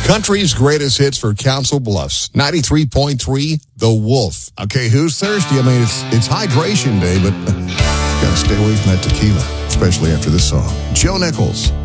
Country's greatest hits for Council Bluffs. 93.3, The Wolf. Okay, who's thirsty? I mean, it's hydration day, but gotta stay away from that tequila, especially after this song. Joe Nichols.